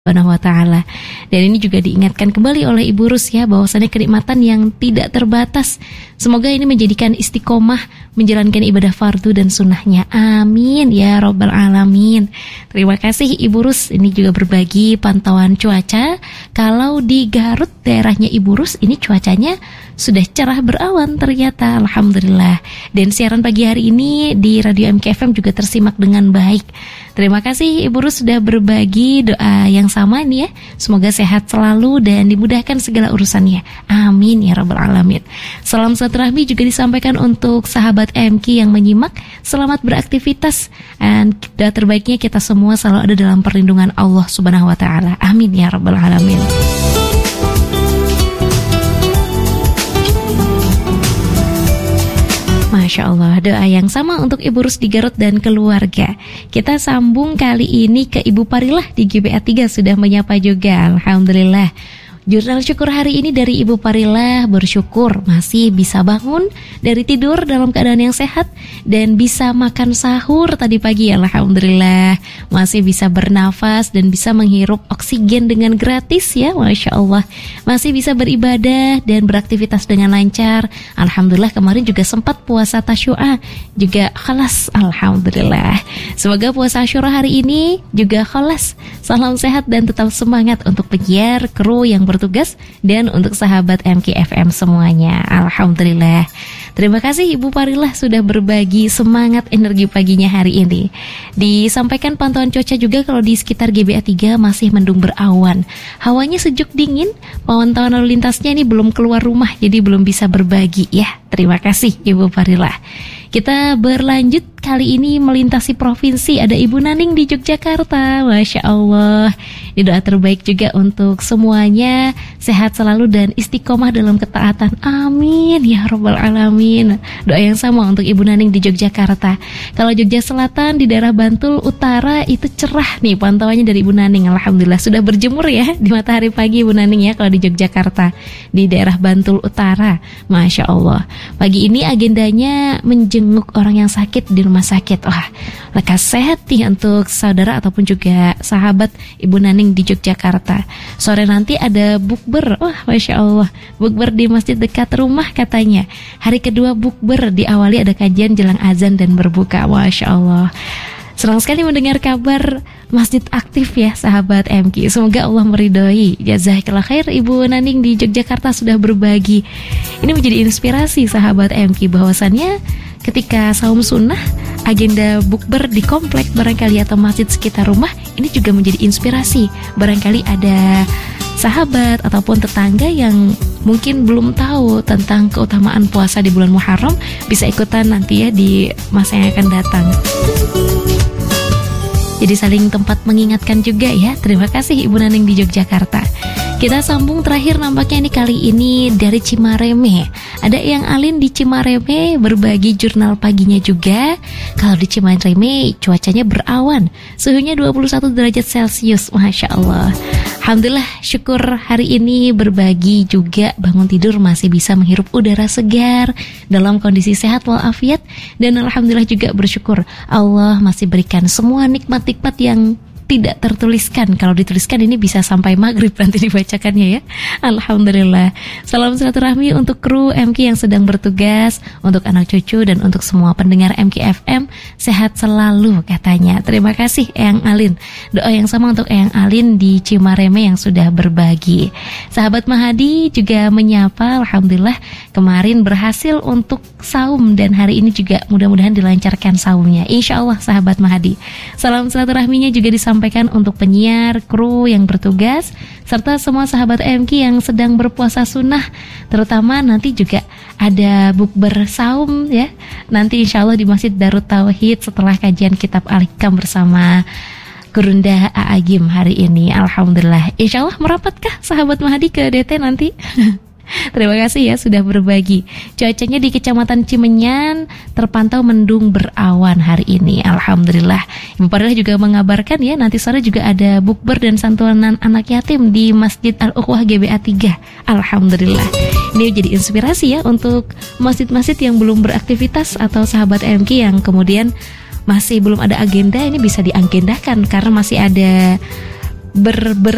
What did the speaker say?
Subhanahu wa ta'ala. Dan ini juga diingatkan kembali oleh Ibu Rus ya, bahwasannya kenikmatan yang tidak terbatas. Semoga ini menjadikan istiqomah menjalankan ibadah fardu dan sunnahnya. Amin ya Rabbal Alamin. Terima kasih Ibu Rus. Ini juga berbagi pantauan cuaca. Kalau di Garut daerahnya Ibu Rus, ini cuacanya sudah cerah berawan ternyata, alhamdulillah. Dan siaran pagi hari ini di Radio MKFM juga tersimak dengan baik. Terima kasih Ibu Rus sudah berbagi doa yang sama nih ya. Semoga sehat selalu dan dimudahkan segala urusannya. Amin ya Rabbal Alamin. Salam silaturahmi juga disampaikan untuk sahabat MK yang menyimak. Selamat beraktivitas, dan doa terbaiknya kita semua selalu ada dalam perlindungan Allah Subhanahu wa ta'ala. Amin ya Rabbal Alamin. Masya Allah, doa yang sama untuk Ibu Rus di Garut dan keluarga. Kita sambung kali ini ke Ibu Parilah di GBA 3 sudah menyapa juga, alhamdulillah. Jurnal syukur hari ini dari Ibu Parilah, bersyukur masih bisa bangun dari tidur dalam keadaan yang sehat dan bisa makan sahur tadi pagi, alhamdulillah. Masih bisa bernafas dan bisa menghirup oksigen dengan gratis ya, Masya Allah. Masih bisa beribadah dan beraktivitas dengan lancar. Alhamdulillah, kemarin juga sempat puasa tasyu'a juga khalas, alhamdulillah. Semoga puasa Asyura hari ini juga khalas. Salam sehat dan tetap semangat untuk penyiar, kru yang bertugas, dan untuk sahabat MKFM semuanya. Alhamdulillah. Terima kasih Ibu Parilah sudah berbagi semangat energi paginya hari ini. Disampaikan pantauan cuaca juga kalau di sekitar GBA 3 masih mendung berawan. Hawanya sejuk dingin, pantauan lalu lintasnya ini belum keluar rumah, jadi belum bisa berbagi ya. Terima kasih Ibu Parilah. Kita berlanjut kali ini melintasi provinsi. Ada Ibu Naning di Yogyakarta. Masya Allah. Ini doa terbaik juga untuk semuanya. Sehat selalu dan istiqomah dalam ketaatan. Amin ya Rabbal Alamin. Doa yang sama untuk Ibu Naning di Yogyakarta. Kalau Jogja Selatan di daerah Bantul Utara itu cerah nih pantauannya dari Ibu Naning. Alhamdulillah sudah berjemur ya di matahari pagi Ibu Naning ya kalau di Yogyakarta. Di daerah Bantul Utara. Masya Allah. Pagi ini agendanya menjenguk orang yang sakit di rumah sakit. Wah, lekas sehat nih untuk saudara ataupun juga sahabat Ibu Naning di Yogyakarta. Sore nanti ada bukber. Wah, Masya Allah, bukber di masjid dekat rumah katanya. Hari kedua bukber diawali ada kajian jelang azan dan berbuka. Masya Allah. Senang sekali mendengar kabar masjid aktif ya sahabat MK. Semoga Allah meridhoi. Jazakallah khair Ibu Naning di Yogyakarta sudah berbagi. Ini menjadi inspirasi sahabat MK bahwasannya ketika saum sunnah, agenda bukber di komplek barangkali atau masjid sekitar rumah, ini juga menjadi inspirasi. Barangkali ada sahabat ataupun tetangga yang mungkin belum tahu tentang keutamaan puasa di bulan Muharram, bisa ikutan nanti ya di masa yang akan datang. Jadi saling tempat mengingatkan juga ya. Terima kasih Ibu Naning di Yogyakarta. Kita sambung terakhir nampaknya ini kali ini dari Cimareme. Ada Eyang Alin di Cimareme berbagi jurnal paginya juga. Kalau di Cimareme cuacanya berawan, suhunya 21 derajat Celcius. Masya Allah. Alhamdulillah, syukur hari ini berbagi juga bangun tidur masih bisa menghirup udara segar dalam kondisi sehat walafiat. Dan alhamdulillah juga bersyukur Allah masih berikan semua nikmat-nikmat yang tidak tertuliskan. Kalau dituliskan ini bisa sampai maghrib nanti dibacakannya ya. Alhamdulillah. Salam silaturahmi untuk kru MK yang sedang bertugas, untuk anak cucu dan untuk semua pendengar MKFM. Sehat selalu katanya. Terima kasih Eyang Alin. Doa yang sama untuk Eyang Alin di Cimareme yang sudah berbagi. Sahabat Mahadi juga menyapa. Alhamdulillah kemarin berhasil untuk saum dan hari ini juga mudah-mudahan dilancarkan saumnya. Insya Allah sahabat Mahadi. Salam silaturahminya juga disampaikan untuk penyiar, kru yang bertugas, serta semua sahabat MK yang sedang berpuasa sunnah. Terutama nanti juga ada bukber saum ya. Nanti insya Allah di Masjid Darut Tauhid setelah kajian kitab Al-Hikam bersama Gurunda A'agim hari ini. Alhamdulillah. Insya Allah merapatkah sahabat Mahadi ke DT nanti? Terima kasih ya sudah berbagi. Cuacanya di Kecamatan Cimenyan terpantau mendung berawan hari ini. Alhamdulillah. Ibu Parilah juga mengabarkan ya nanti sore juga ada bukber dan santunan anak yatim di Masjid Al-Ukhwah GBA 3. Alhamdulillah. Ini jadi inspirasi ya untuk masjid-masjid yang belum beraktivitas atau sahabat MK yang kemudian masih belum ada agenda, ini bisa diagendakan karena masih ada